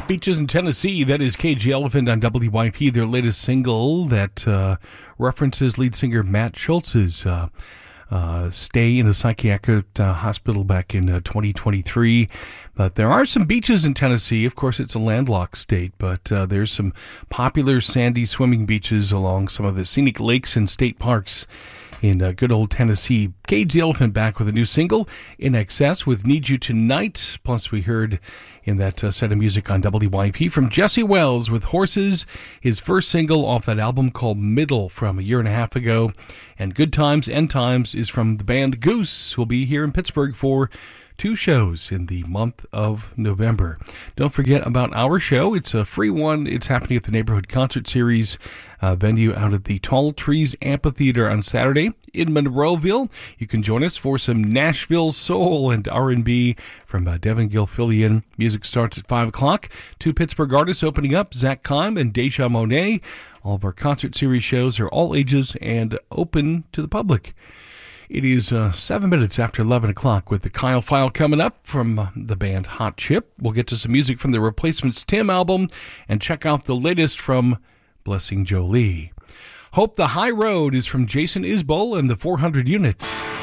Beaches in Tennessee, that is KG Elephant on WYP, their latest single that references lead singer Matt Schultz's stay in a psychiatric hospital back in 2023. But there are some beaches in Tennessee. Of course, it's a landlocked state, but there's some popular sandy swimming beaches along some of the scenic lakes and state parks in good old Tennessee. KG Elephant back with a new single, In Excess, with Need You Tonight. Plus, we heard in that set of music on WYP from Jesse Wells with Horses, his first single off that album called Middle from a year and a half ago. And Good Times, End Times is from the band Goose, who'll be here in Pittsburgh for 2 shows in the month of November. Don't forget about our show. It's a free one. It's happening at the Neighborhood Concert Series venue out at the Tall Trees Amphitheater on Saturday in Monroeville. You can join us for some Nashville soul and R&B from Devin Gilfillian. Music starts at 5 o'clock. 2 Pittsburgh artists opening up, Zach Kime and Deja Monet. All of our concert series shows are all ages and open to the public. It is 7 minutes after 11 o'clock with the Kyle File coming up from the band Hot Chip. We'll get to some music from the Replacements Tim album and check out the latest from Blessing Jolie. Hope the High Road is from Jason Isbell and the 400 Units.